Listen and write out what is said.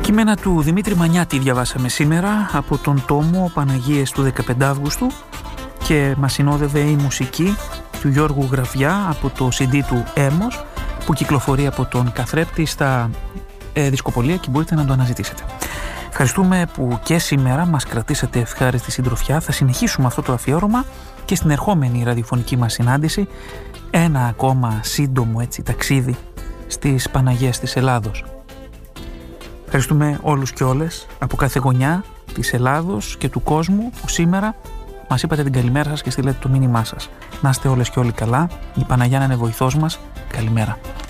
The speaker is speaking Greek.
Κείμενα του Δημήτρη Μανιάτη διαβάσαμε σήμερα από τον τόμο Παναγίες του 15 Αύγουστου και μας συνόδευε η μουσική του Γιώργου Γραφιά από το CD του Έμος που κυκλοφορεί από τον καθρέπτη στα δισκοπολία και μπορείτε να το αναζητήσετε. Ευχαριστούμε που και σήμερα μας κρατήσατε ευχάριστη συντροφιά. Θα συνεχίσουμε αυτό το αφιέρωμα και στην ερχόμενη ραδιοφωνική μας συνάντηση, ένα ακόμα σύντομο ταξίδι στις Παναγίες της Ελλάδος. Ευχαριστούμε όλους και όλες από κάθε γωνιά της Ελλάδος και του κόσμου που σήμερα μας είπατε την καλημέρα σας και στείλετε το μήνυμά σας. Να είστε όλες και όλοι καλά. Η Παναγιά να είναι βοηθός μας. Καλημέρα.